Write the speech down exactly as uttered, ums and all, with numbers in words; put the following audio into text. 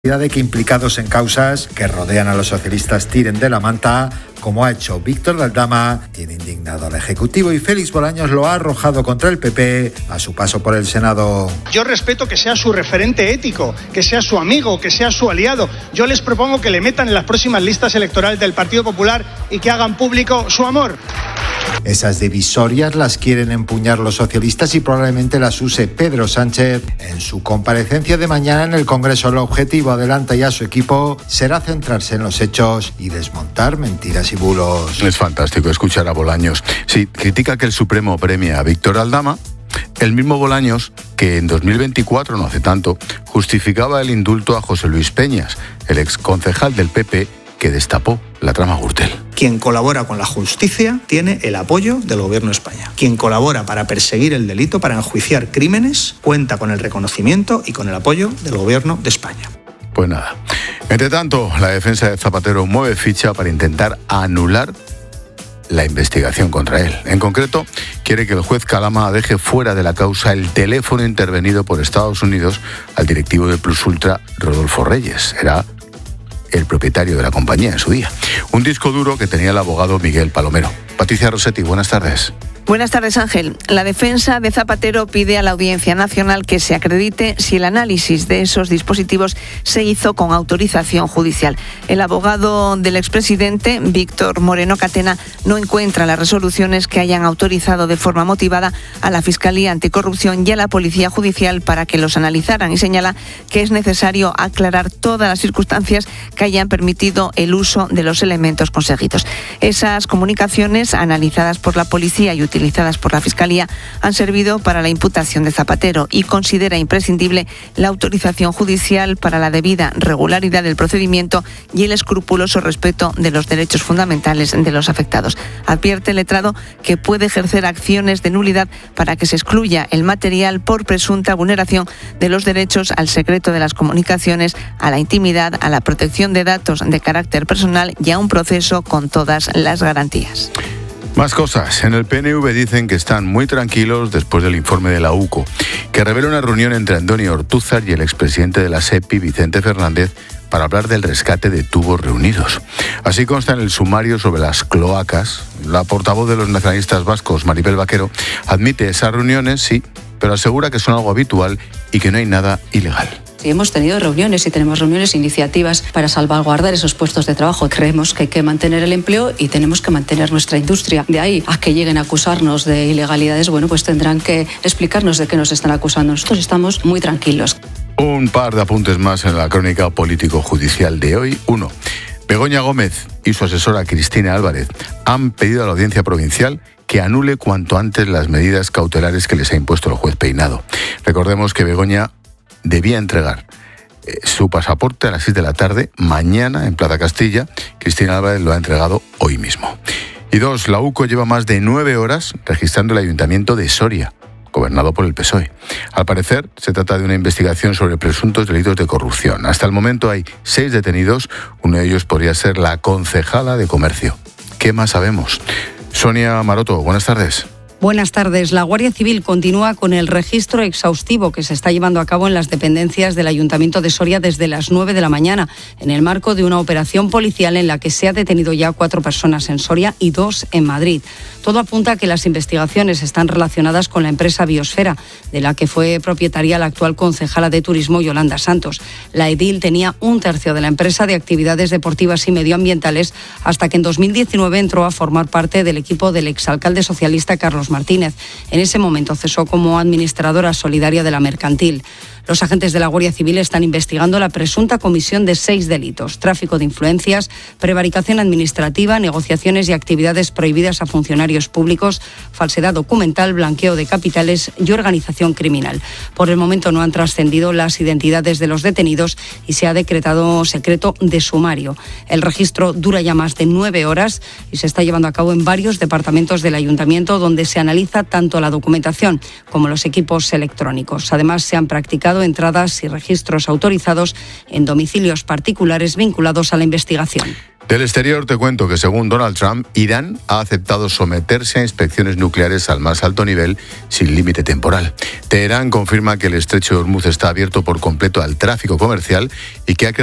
de que implicados en causas que rodean a los socialistas tiren de la manta, como ha hecho Víctor de Aldama, tiene indignado al Ejecutivo y Félix Bolaños lo ha arrojado contra el P P a su paso por el Senado. Yo respeto que sea su referente ético, que sea su amigo, que sea su aliado. Yo les propongo que le metan en las próximas listas electorales del Partido Popular y que hagan público su amor. Esas divisorias las quieren empuñar los socialistas y probablemente las use Pedro Sánchez en su comparecencia de mañana en el Congreso. El objetivo, adelanta ya su equipo, será centrarse en los hechos y desmontar mentiras y bulos. Es fantástico escuchar a Bolaños. Sí, critica que el Supremo premia a Víctor Aldama, el mismo Bolaños que en dos mil veinticuatro, no hace tanto, justificaba el indulto a José Luis Peñas, el exconcejal del P P que destapó la trama Gürtel. Quien colabora con la justicia tiene el apoyo del Gobierno de España. Quien colabora para perseguir el delito, para enjuiciar crímenes, cuenta con el reconocimiento y con el apoyo del Gobierno de España. Pues nada. Entre tanto, la defensa de Zapatero mueve ficha para intentar anular la investigación contra él. En concreto, quiere que el juez Calama deje fuera de la causa el teléfono intervenido por Estados Unidos al directivo de Plus Ultra, Rodolfo Reyes. Era el propietario de la compañía en su día. Un disco duro que tenía el abogado Miguel Palomero. Patricia Rossetti, buenas tardes. Buenas tardes, Ángel. La defensa de Zapatero pide a la Audiencia Nacional que se acredite si el análisis de esos dispositivos se hizo con autorización judicial. El abogado del expresidente, Víctor Moreno Catena, no encuentra las resoluciones que hayan autorizado de forma motivada a la Fiscalía Anticorrupción y a la Policía Judicial para que los analizaran y señala que es necesario aclarar todas las circunstancias que hayan permitido el uso de los elementos conseguidos. Esas comunicaciones, analizadas por la policía y utilizadas por la Fiscalía, han servido para la imputación de Zapatero y considera imprescindible la autorización judicial para la debida regularidad del procedimiento y el escrupuloso respeto de los derechos fundamentales de los afectados. Advierte el letrado que puede ejercer acciones de nulidad para que se excluya el material por presunta vulneración de los derechos al secreto de las comunicaciones, a la intimidad, a la protección de datos de carácter personal y a un proceso con todas las garantías. Más cosas. En el P N V dicen que están muy tranquilos después del informe de la U C O, que revela una reunión entre Antonio Ortúzar y el expresidente de la SEPI, Vicente Fernández, para hablar del rescate de tubos reunidos. Así consta en el sumario sobre las cloacas. La portavoz de los nacionalistas vascos, Maribel Vaquero, admite esas reuniones, sí, pero asegura que son algo habitual y que no hay nada ilegal. Sí, hemos tenido reuniones y tenemos reuniones e iniciativas para salvaguardar esos puestos de trabajo. Creemos que hay que mantener el empleo y tenemos que mantener nuestra industria. De ahí a que lleguen a acusarnos de ilegalidades, bueno, pues tendrán que explicarnos de qué nos están acusando. Nosotros estamos muy tranquilos. Un par de apuntes más en la crónica político-judicial de hoy. Uno, Begoña Gómez y su asesora Cristina Álvarez han pedido a la Audiencia Provincial que anule cuanto antes las medidas cautelares que les ha impuesto el juez Peinado. Recordemos que Begoña debía entregar eh, su pasaporte a las seis de la tarde mañana en Plaza Castilla. Cristina Álvarez lo ha entregado hoy mismo. Y dos, la U C O lleva más de nueve horas registrando el Ayuntamiento de Soria, gobernado por el P S O E. Al parecer, se trata de una investigación sobre presuntos delitos de corrupción. Hasta el momento hay seis detenidos, uno de ellos podría ser la concejala de Comercio. ¿Qué más sabemos? Sonia Maroto, buenas tardes. Buenas tardes. La Guardia Civil continúa con el registro exhaustivo que se está llevando a cabo en las dependencias del Ayuntamiento de Soria desde las nueve de la mañana, en el marco de una operación policial en la que se ha detenido ya cuatro personas en Soria y dos en Madrid. Todo apunta a que las investigaciones están relacionadas con la empresa Biosfera, de la que fue propietaria la actual concejala de Turismo, Yolanda Santos. La edil tenía un tercio de la empresa de actividades deportivas y medioambientales hasta que en dos mil diecinueve entró a formar parte del equipo del exalcalde socialista Carlos Martínez. En ese momento cesó como administradora solidaria de la mercantil. Los agentes de la Guardia Civil están investigando la presunta comisión de seis delitos: tráfico de influencias, prevaricación administrativa, negociaciones y actividades prohibidas a funcionarios públicos, falsedad documental, blanqueo de capitales y organización criminal. Por el momento no han trascendido las identidades de los detenidos y se ha decretado secreto de sumario. El registro dura ya más de nueve horas y se está llevando a cabo en varios departamentos del Ayuntamiento, donde se analiza tanto la documentación como los equipos electrónicos. Además, se han practicado entradas y registros autorizados en domicilios particulares vinculados a la investigación. Del exterior te cuento que según Donald Trump, Irán ha aceptado someterse a inspecciones nucleares al más alto nivel sin límite temporal. Teherán confirma que el estrecho de Hormuz está abierto por completo al tráfico comercial y que ha